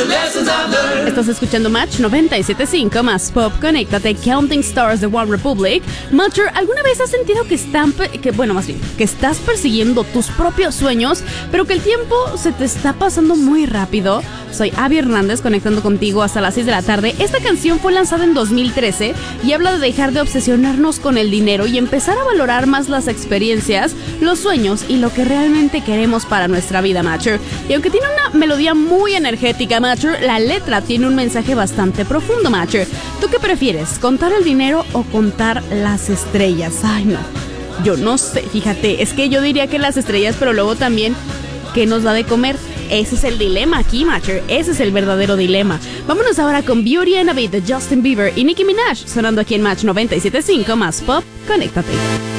Estás escuchando Match 97.5 más Pop. Conéctate, Counting Stars de One Republic. Matcher, ¿alguna vez has sentido que estás persiguiendo tus propios sueños, pero que el tiempo se te está pasando muy rápido? Soy Abby Hernández, conectando contigo hasta las 6 de la tarde. Esta canción fue lanzada en 2013 y habla de dejar de obsesionarnos con el dinero y empezar a valorar más las experiencias, los sueños y lo que realmente queremos para nuestra vida, Matcher. Y aunque tiene una melodía muy energética, Matcher, la letra tiene un mensaje bastante profundo, Matcher. ¿Tú qué prefieres, contar el dinero o contar las estrellas? Ay, no, yo no sé, fíjate, es que yo diría que las estrellas, pero luego también, ¿qué nos da de comer? Ese es el dilema aquí, Matcher. Ese es el verdadero dilema. Vámonos ahora con Beauty and a Beat de Justin Bieber y Nicki Minaj, sonando aquí en Match 97.5 más Pop. Conéctate.